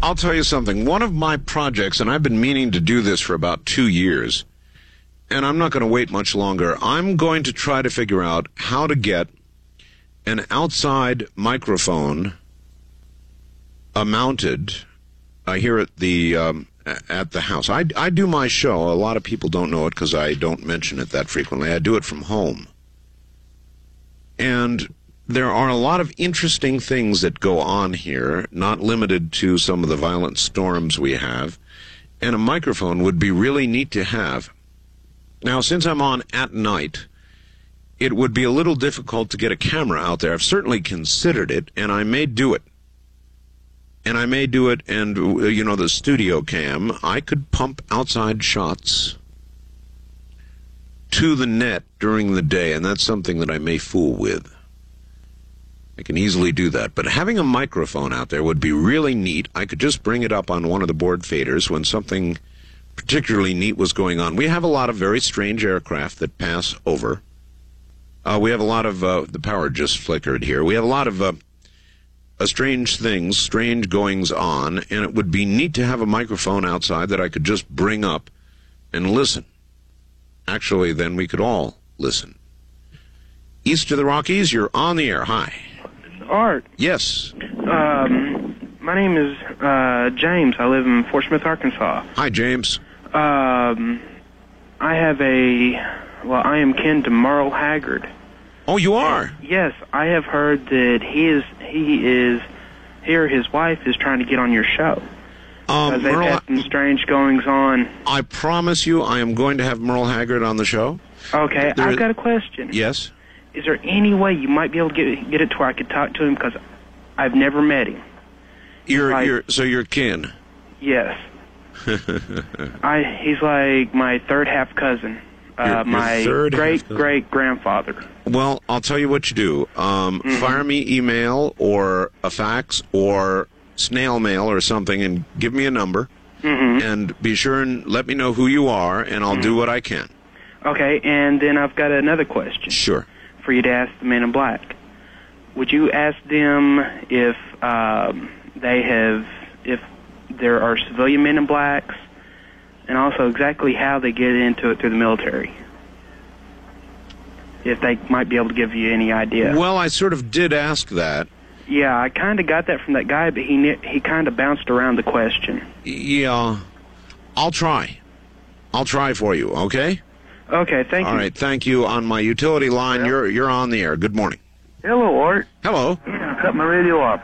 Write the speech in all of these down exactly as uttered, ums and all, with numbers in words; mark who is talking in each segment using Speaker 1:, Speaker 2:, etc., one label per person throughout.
Speaker 1: I'll tell you something. One of my projects, and I've been meaning to do this for about two years, and I'm not going to wait much longer. I'm going to try to figure out how to get an outside microphone uh, mounted uh, here at the um, at the house. I, I do my show. A lot of people don't know it because I don't mention it that frequently. I do it from home. And there are a lot of interesting things that go on here, not limited to some of the violent storms we have, and a microphone would be really neat to have. Now, since I'm on at night, it would be a little difficult to get a camera out there. I've certainly considered it, and I may do it. And I may do it, and, you know, the studio cam, I could pump outside shots to the net during the day, and that's something that I may fool with. I can easily do that. But having a microphone out there would be really neat. I could just bring it up on one of the board faders when something particularly neat was going on. We have a lot of very strange aircraft that pass over. Uh, we have a lot of, uh, the power just flickered here. We have a lot of uh, uh, strange things, strange goings on, and it would be neat to have a microphone outside that I could just bring up and listen. Actually, then we could all listen. East of the Rockies, you're on the air. Hi.
Speaker 2: Art.
Speaker 1: Yes.
Speaker 2: Um, my name is uh, James. I live in Fort Smith, Arkansas.
Speaker 1: Hi, James.
Speaker 2: Um, I have a, well, I am kin to Merle Haggard.
Speaker 1: Oh, you are?
Speaker 2: And, yes, I have heard that he is, he is, here his wife is trying to get on your show.
Speaker 1: Um,
Speaker 2: they've
Speaker 1: Merle,
Speaker 2: had some strange goings on.
Speaker 1: I promise you I am going to have Merle Haggard on the show.
Speaker 2: Okay,
Speaker 1: There
Speaker 2: I've
Speaker 1: is-
Speaker 2: got a question.
Speaker 1: Yes?
Speaker 2: Is there any way you might be able to get get it to where I could talk to him? Because I've never met him.
Speaker 1: You're,
Speaker 2: Like-
Speaker 1: you're, so you're kin.
Speaker 2: Yes. I he's like my third half cousin.
Speaker 1: Your- your
Speaker 2: Uh, my
Speaker 1: third
Speaker 2: great
Speaker 1: half-cousin.
Speaker 2: great grandfather.
Speaker 1: Well, I'll tell you what you do. Um,
Speaker 2: Mm-hmm.
Speaker 1: Fire me email or a fax or snail mail or something and give me a number.
Speaker 2: Mm-hmm.
Speaker 1: And be sure and let me know who you are, and I'll do what I can.
Speaker 2: Okay, and then I've got another question
Speaker 1: Sure.
Speaker 2: for you to ask the Men in Black. Would you ask them if um, they have, if there are civilian Men in Blacks, and also exactly how they get into it through the military? If they might be able to give you any idea.
Speaker 1: Well, I sort of did ask that.
Speaker 2: Yeah, I kind of got that from that guy, but he ne- he kind of bounced around the question.
Speaker 1: Yeah. I'll try. I'll try for you, okay?
Speaker 2: Okay, thank
Speaker 1: All
Speaker 2: you.
Speaker 1: right, thank you. On my utility line,
Speaker 3: Yeah.
Speaker 1: you're you're on the air. Good morning.
Speaker 3: Hello, Art.
Speaker 1: Hello.
Speaker 3: Yeah, cut my radio off.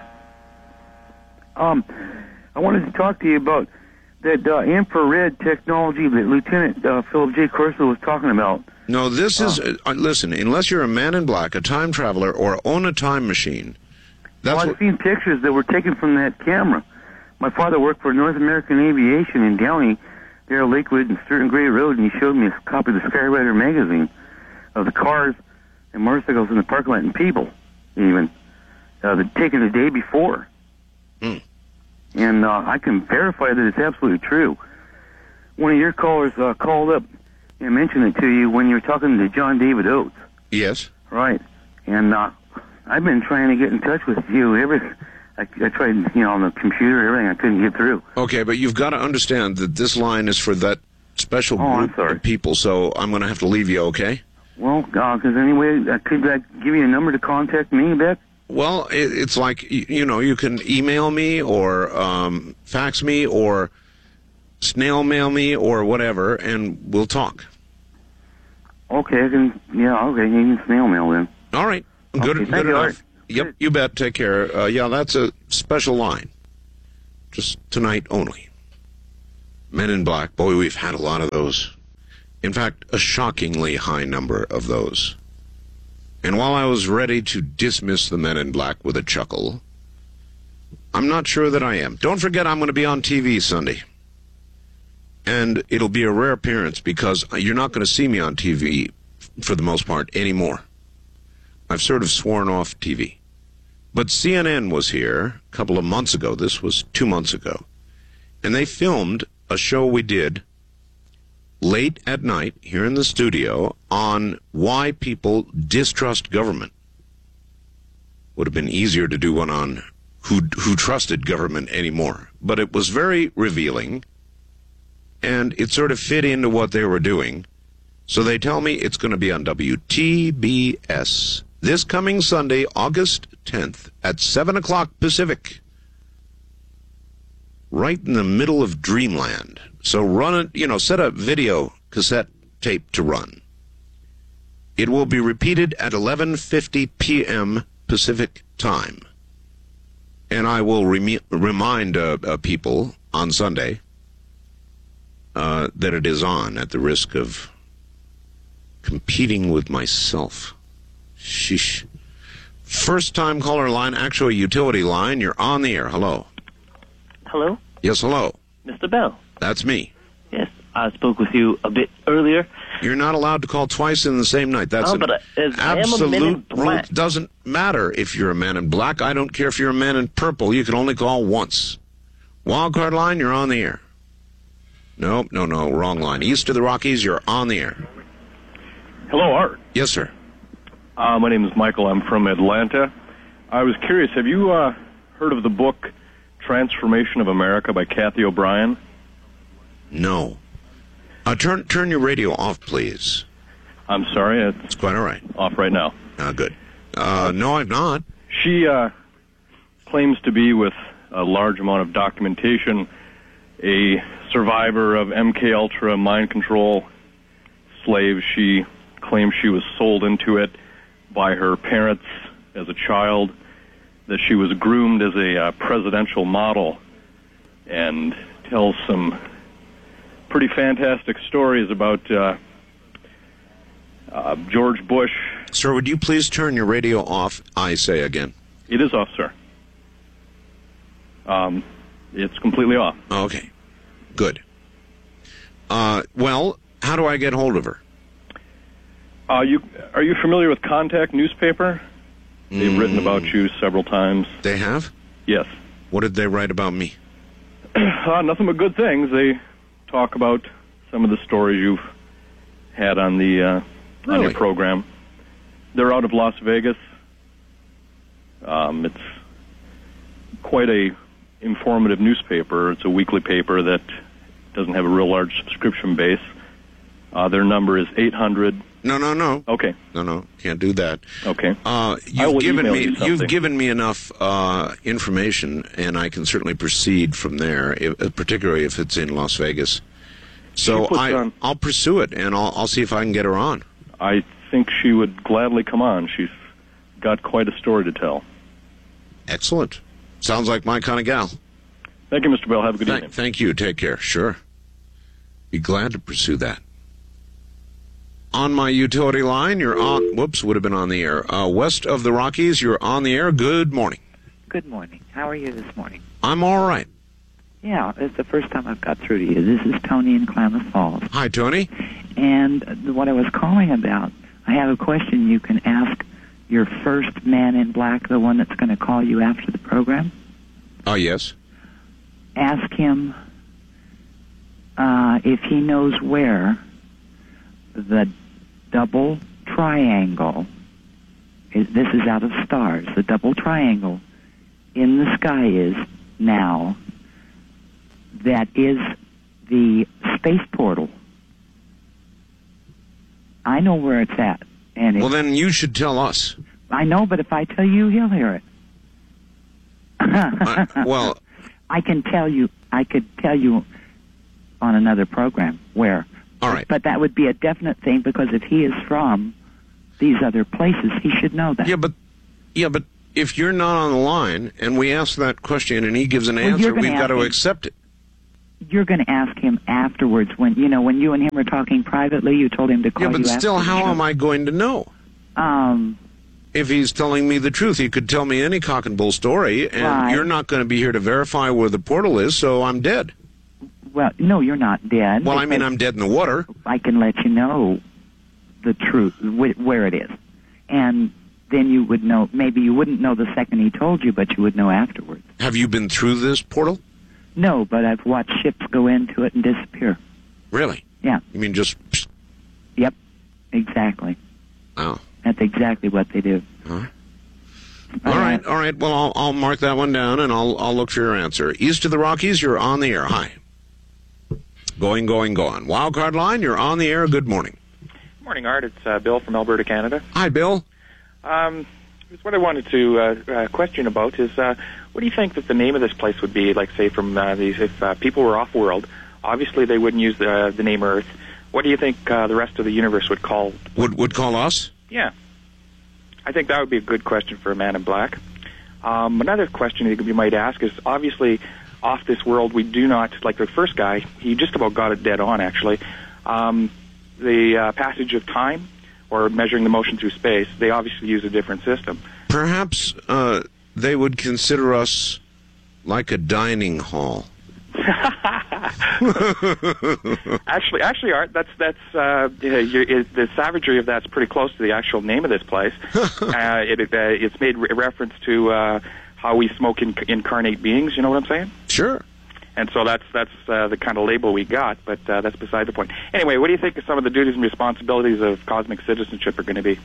Speaker 3: Um, I wanted to talk to you about that uh, infrared technology that Lieutenant uh, Philip J. Corso was talking about.
Speaker 1: No, this is, uh, listen, unless you're a man in black, a time traveler, or own a time machine, that's
Speaker 3: well, I've
Speaker 1: what,
Speaker 3: seen pictures that were taken from that camera. My father worked for North American Aviation in Downey, there at Lakewood and Sturton Gray Road, and he showed me a copy of the Skyrider magazine of the cars and motorcycles in the parking lot in Peeble, even, uh, the, taken the day before.
Speaker 1: Hmm.
Speaker 3: And uh, I can verify that it's absolutely true. One of your callers uh, called up and mentioned it to you when you were talking to John David Oates.
Speaker 1: yes.
Speaker 3: Right. And uh, I've been trying to get in touch with you. Every, I, I tried, you know, on the computer, everything. I couldn't get through.
Speaker 1: Okay, but you've got to understand that this line is for that special
Speaker 3: Oh, I'm
Speaker 1: group
Speaker 3: sorry.
Speaker 1: of people, so I'm going to have to leave you, okay?
Speaker 3: Well, because anyway, uh, could I give you a number to contact me, Beck?
Speaker 1: Well, it, it's like, you, you know, you can email me or um, fax me or snail mail me or whatever, and we'll talk.
Speaker 3: Okay, I can, yeah, okay, you can snail mail then.
Speaker 1: All right. Good,
Speaker 3: Okay,
Speaker 1: good
Speaker 3: thank you,
Speaker 1: enough.
Speaker 3: Art.
Speaker 1: Yep,
Speaker 3: Good.
Speaker 1: you bet. Take care. Uh, yeah, that's a special line. Just tonight only. Men in Black. Boy, we've had a lot of those. In fact, a shockingly high number of those. And while I was ready to dismiss the Men in Black with a chuckle, I'm not sure that I am. Don't forget I'm going to be on T V Sunday. And it'll be a rare appearance because you're not going to see me on T V, for the most part, anymore. I've sort of sworn off T V. But C N N was here a couple of months ago. This was two months ago. And they filmed a show we did late at night here in the studio on why people distrust government. Would have been easier to do one on who who trusted government anymore. But it was very revealing, and it sort of fit into what they were doing. So they tell me it's going to be on W T B S this coming Sunday, August tenth, at seven o'clock Pacific, right in the middle of dreamland. So run it, you know, set a video cassette tape to run. It will be repeated at eleven fifty p.m. Pacific time. And I will remi- remind uh, uh, people on Sunday uh, that it is on, at the risk of competing with myself. Sheesh. First time caller line, actual utility line. You're on the air. Hello.
Speaker 4: Hello?
Speaker 1: Yes, hello.
Speaker 4: Mister Bell.
Speaker 1: That's me.
Speaker 4: Yes, I spoke with you a bit earlier.
Speaker 1: You're not allowed to call twice in the same night. That's
Speaker 4: Oh,
Speaker 1: an
Speaker 4: but, uh, as I am a
Speaker 1: absolute
Speaker 4: man in
Speaker 1: rule.
Speaker 4: black.
Speaker 1: It doesn't matter if you're a man in black. I don't care if you're a man in purple. You can only call once. Wildcard line, you're on the air. No, no, no, wrong line. East of the Rockies, you're on the air.
Speaker 5: Hello, Art.
Speaker 1: Yes, sir.
Speaker 5: Uh, my name is Michael. I'm from Atlanta. I was curious, have you uh, heard of the book Transformation of America by Kathy O'Brien?
Speaker 1: No. Uh, turn turn your radio off, please.
Speaker 5: I'm sorry, it's
Speaker 1: It's quite all right.
Speaker 5: off right now.
Speaker 1: Uh, good. Uh, no, I've not.
Speaker 5: She uh, claims to be, with a large amount of documentation, a survivor of M K Ultra mind control slaves. She claims she was sold into it by her parents as a child, that she was groomed as a uh, presidential model, and tells some pretty fantastic stories about uh, uh, George Bush.
Speaker 1: Sir, would you please turn your radio off, I say again?
Speaker 5: It is off, sir. Um, it's completely off.
Speaker 1: Okay. Good. Uh, well, how do I get hold of her?
Speaker 5: Uh, you are you familiar with Contact newspaper? They've
Speaker 1: Mm.
Speaker 5: written about you several times.
Speaker 1: They have?
Speaker 5: Yes.
Speaker 1: What did they write about me?
Speaker 5: Uh, nothing but good things. They talk about some of the stories you've had on the uh, on
Speaker 1: Really?
Speaker 5: your program. They're out of Las Vegas. Um, it's quite a informative newspaper. It's a weekly paper that doesn't have a real large subscription base. Uh, their number is eight hundred.
Speaker 1: No, no, no.
Speaker 5: Okay.
Speaker 1: No, no. Can't do that.
Speaker 5: Okay.
Speaker 1: Uh,
Speaker 5: I
Speaker 1: you've
Speaker 5: will
Speaker 1: given
Speaker 5: email
Speaker 1: me
Speaker 5: you
Speaker 1: you've
Speaker 5: something.
Speaker 1: given me enough uh, information, and I can certainly proceed from there, if, uh, particularly if it's in Las Vegas. So
Speaker 5: She puts
Speaker 1: I
Speaker 5: on-
Speaker 1: I'll pursue it, and I'll I'll see if I can get her on.
Speaker 5: I think she would gladly come on. She's got quite a story to tell.
Speaker 1: Excellent. Sounds like my kind of gal.
Speaker 5: Thank you, Mister Bell. Have a good
Speaker 1: Thank,
Speaker 5: evening.
Speaker 1: thank you. Take care. Sure. Be glad to pursue that. On my utility line, you're on. Whoops, would have been on the air. Uh, west of the Rockies, you're on the air. Good morning.
Speaker 6: Good morning. How are you this morning?
Speaker 1: I'm all right.
Speaker 6: Yeah, it's the first time I've got through to you. This is Tony in Klamath Falls.
Speaker 1: Hi, Tony.
Speaker 6: And what I was calling about, I have a question you can ask your first man in black, the one that's going to call you after the program.
Speaker 1: Oh, yes.
Speaker 6: Ask him uh, if he knows where the double triangle, is, this is out of stars, the double triangle in the sky is now, that is the space portal. I know where it's at. And
Speaker 1: Well,
Speaker 6: it,
Speaker 1: then you should tell us.
Speaker 6: I know, but if I tell you, he'll hear it.
Speaker 1: I, well,
Speaker 6: I can tell you, I could tell you on another program where.
Speaker 1: all right.
Speaker 6: But that would be a definite thing, because if he is from these other places, he should know that.
Speaker 1: Yeah, but yeah, but if you're not on the line and we ask that question and he gives an
Speaker 6: Well, you're
Speaker 1: answer,
Speaker 6: gonna
Speaker 1: we've got
Speaker 6: ask
Speaker 1: to
Speaker 6: him.
Speaker 1: accept it.
Speaker 6: You're going to ask him afterwards when, you know, when you and him were talking privately, you told him to call
Speaker 1: Yeah, but
Speaker 6: you
Speaker 1: still,
Speaker 6: after the
Speaker 1: how
Speaker 6: show.
Speaker 1: am I going to know?
Speaker 6: Um,
Speaker 1: If he's telling me the truth, he could tell me any cock and bull story, and
Speaker 6: Right.
Speaker 1: you're not going to be here to verify where the portal is, so I'm dead.
Speaker 6: well, no, you're not dead.
Speaker 1: Well, I mean,
Speaker 6: because
Speaker 1: I'm dead in the water.
Speaker 6: I can let you know the truth, wh- where it is. And then you would know, maybe you wouldn't know the second he told you, but you would know afterwards.
Speaker 1: Have you been through this portal?
Speaker 6: No, but I've watched ships go into it and disappear.
Speaker 1: Really?
Speaker 6: Yeah.
Speaker 1: You mean just... psst,
Speaker 6: Yep, exactly.
Speaker 1: oh.
Speaker 6: That's exactly what they do.
Speaker 1: Huh? All right, all right. Well, I'll, I'll mark that one down, and I'll I'll look for your answer. East of the Rockies, you're on the air. Hi. Going, going, going. Wildcard line, you're on the air. Good morning.
Speaker 7: Morning, Art. It's uh, Bill from Alberta, Canada.
Speaker 1: Hi, Bill.
Speaker 7: Um, what I wanted to uh, uh, question about is, uh, what do you think that the name of this place would be? Like, say, from uh, these, if uh, people were off-world, obviously they wouldn't use the uh, the name Earth. What do you think uh, the rest of the universe would call?
Speaker 1: Would would call us?
Speaker 7: Yeah, I think that would be a good question for a man in black. Um, another question you might ask is, obviously, off this world, we do not, like the first guy, he just about got it dead on, actually. Um, the uh, passage of time, or measuring the motion through space, they obviously use a different system.
Speaker 1: Perhaps uh, they would consider us like a dining hall.
Speaker 7: actually, actually, Art, that's that's uh, you're, it, the savagery of that's pretty close to the actual name of this place. uh, it, it, uh, it's made re- reference to uh, how we smoke in, incarnate beings. You know what I'm saying?
Speaker 1: Sure.
Speaker 7: And so that's that's uh, the kind of label we got, but uh, that's beside the point. Anyway, what do you think some of the duties and responsibilities of cosmic citizenship are going to be?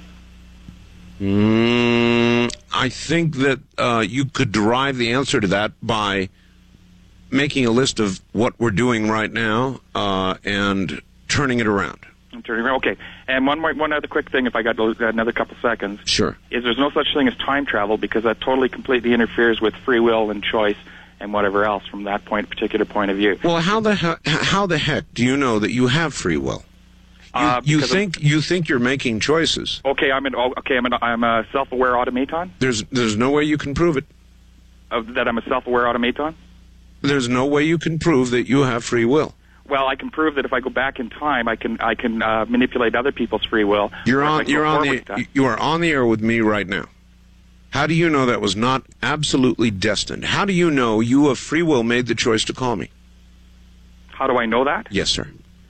Speaker 1: Mm, I think that uh, you could derive the answer to that by making a list of what we're doing right now uh, and turning it around.
Speaker 7: I'm turning around. Okay. And one more, one other quick thing, if I got another couple seconds.
Speaker 1: Sure.
Speaker 7: Is there's no such thing as time travel, because that totally completely interferes with free will and choice and whatever else from that point, particular point of view.
Speaker 1: Well, how the he- how the heck do you know that you have free will? You,
Speaker 7: Uh,
Speaker 1: you
Speaker 7: because
Speaker 1: think you think you're making choices.
Speaker 7: Okay, I'm an oh, okay. I'm an, I'm a self-aware automaton.
Speaker 1: There's there's no way you can prove it.
Speaker 7: Of that, I'm a self-aware automaton.
Speaker 1: There's no way you can prove that you have free will.
Speaker 7: Well, I can prove that if I go back in time, I can I can uh, manipulate other people's free will.
Speaker 1: You're
Speaker 7: Or if I
Speaker 1: on
Speaker 7: can
Speaker 1: you're
Speaker 7: go
Speaker 1: on
Speaker 7: forward with
Speaker 1: the
Speaker 7: that.
Speaker 1: you are on the air with me right now. How do you know that was not absolutely destined? How do you know you of free will made the choice to call me?
Speaker 7: How do I know that?
Speaker 1: Yes, sir.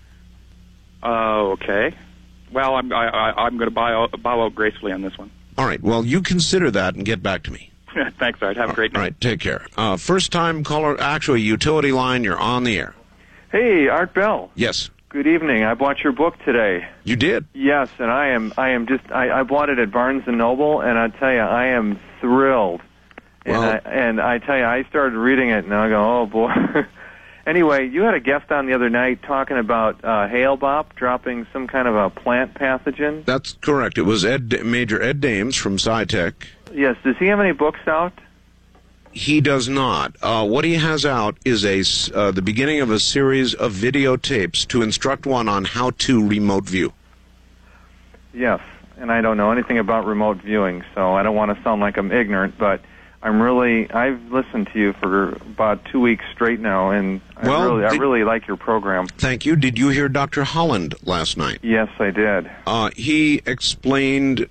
Speaker 7: Oh, okay. Well, I'm I, I, I'm going to bow out, bow out gracefully on this one.
Speaker 1: All right. Well, you consider that and get back to me.
Speaker 7: Thanks, Art. Have a great night.
Speaker 1: All right. Take care. Uh, first time caller, actually, utility line. You're on the air.
Speaker 8: Hey, Art Bell.
Speaker 1: Yes.
Speaker 8: Good evening. I bought your book today.
Speaker 1: You did?
Speaker 8: Yes, and I am I am just I, I bought it at Barnes and Noble, and I tell you, I am thrilled. And
Speaker 1: Well-
Speaker 8: I, and I tell you, I started reading it, and I go, oh boy. Anyway, you had a guest on the other night talking about uh, hail bop dropping some kind of a plant pathogen.
Speaker 1: That's correct. It was Ed, Major Ed Dames from SciTech.
Speaker 8: Yes. Does he have any books out?
Speaker 1: He does not. Uh, what he has out is a s- uh, the beginning of a series of videotapes to instruct one on how to remote view.
Speaker 8: Yes. And I don't know anything about remote viewing, so I don't want to sound like I'm ignorant, but I'm really, I've listened to you for about two weeks straight now, and I
Speaker 1: Well,
Speaker 8: really, I
Speaker 1: did-
Speaker 8: really like your program.
Speaker 1: Thank you. Did you hear Doctor Holland last night?
Speaker 8: Yes, I did.
Speaker 1: Uh, he explained,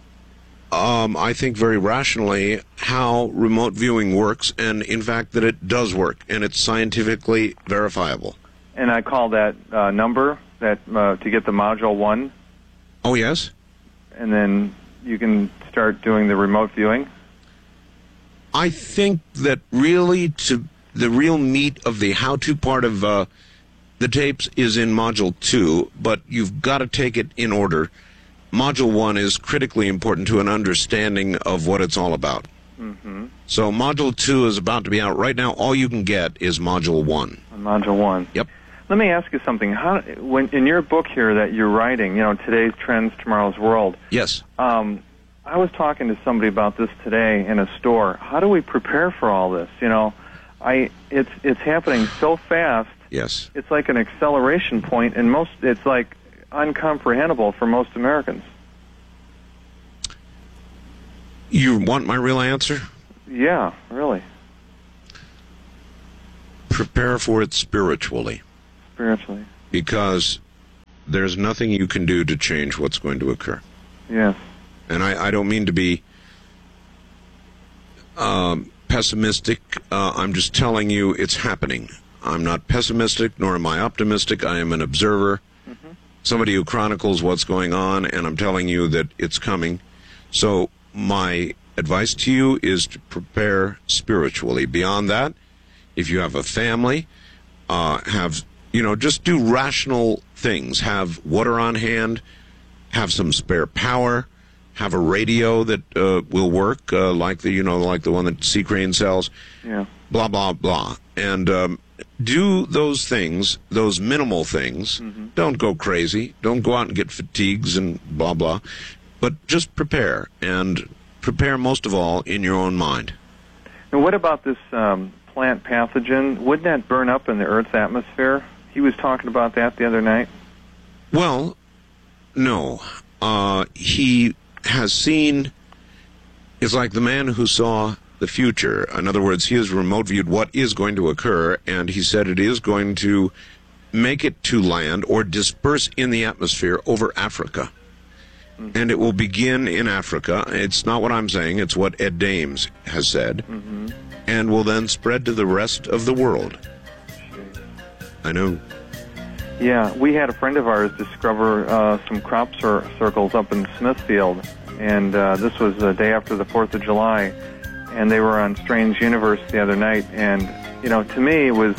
Speaker 1: um, I think very rationally, how remote viewing works, and in fact that it does work, and it's scientifically verifiable.
Speaker 8: And I call that uh, number that uh, to get the module one,
Speaker 1: Oh, yes?
Speaker 8: and then you can start doing the remote viewing.
Speaker 1: I think that really to the real meat of the how-to part of uh, the tapes is in Module two, but you've got to take it in order. Module one is critically important to an understanding of what it's all about.
Speaker 8: Mm-hmm.
Speaker 1: So Module two is about to be out. Right now, all you can get is Module one.
Speaker 8: On module one.
Speaker 1: Yep.
Speaker 8: Let me ask you something. How, when in your book here that you're writing, you know, Today's Trends, Tomorrow's World.
Speaker 1: Yes.
Speaker 8: Um, I was talking to somebody about this today in a store. How do we prepare for all this? You know, I it's it's happening so fast.
Speaker 1: Yes.
Speaker 8: It's like an acceleration point, and most it's like uncomprehendable for most Americans.
Speaker 1: You want my real answer?
Speaker 8: Yeah, really.
Speaker 1: Prepare for it spiritually,
Speaker 8: Spiritually.
Speaker 1: because there's nothing you can do to change what's going to occur.
Speaker 8: Yes.
Speaker 1: And I, I don't mean to be um, pessimistic. Uh, I'm just telling you it's happening. I'm not pessimistic, nor am I optimistic. I am an observer,
Speaker 8: Mm-hmm.
Speaker 1: somebody who chronicles what's going on, and I'm telling you that it's coming. So my advice to you is to prepare spiritually. Beyond that, if you have a family, uh, have, you know, just do rational things. Have water on hand, have some spare power, have a radio that uh, will work, uh, like the you know like the one that Sea Crane sells.
Speaker 8: Yeah.
Speaker 1: Blah blah blah, and um, do those things, those minimal things.
Speaker 8: Mm-hmm.
Speaker 1: Don't go crazy. Don't go out and get fatigues and blah blah, but just prepare, and prepare most of all in your own mind.
Speaker 8: And what about this um, plant pathogen? Wouldn't that burn up in the Earth's atmosphere? He was talking about that the other night.
Speaker 1: Well, no. Uh, he has seen, it's like the man who saw the future. In other words, he has remote viewed what is going to occur, and he said it is going to make it to land or disperse in the atmosphere over Africa. Mm-hmm. And it will begin in Africa. It's not what I'm saying, it's what Ed Dames has said. Mm-hmm. And will then spread to the rest of the world. Jeez. I know.
Speaker 8: Yeah, we had a friend of ours discover uh, some crop cir- circles up in Smithfield, and uh, this was the day after the fourth of July, and they were on Strange Universe the other night, and, you know, to me it was,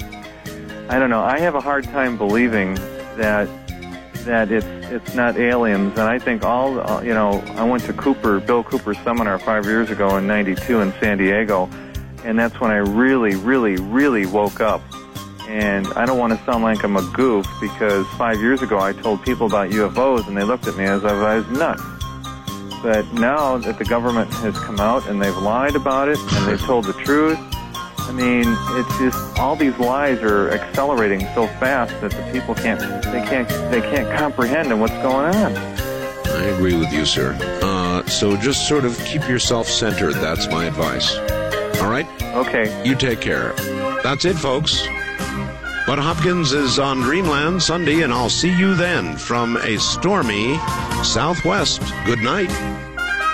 Speaker 8: I don't know, I have a hard time believing that that it's it's not aliens, and I think all, uh, you know, I went to Cooper, Bill Cooper's seminar five years ago in ninety-two in San Diego, and that's when I really, really, really woke up. And I don't want to sound like I'm a goof, because five years ago I told people about U F Os and they looked at me as if I was nuts. But now that the government has come out and they've lied about it and they've told the truth, I mean, it's just all these lies are accelerating so fast that the people can't they can't they can't comprehend what's going on.
Speaker 1: I agree with you, sir. Uh, so just sort of keep yourself centered. That's my advice. All right?
Speaker 8: Okay.
Speaker 1: You take care. That's it, folks. Bud Hopkins is on Dreamland Sunday, and I'll see you then from a stormy Southwest. Good night.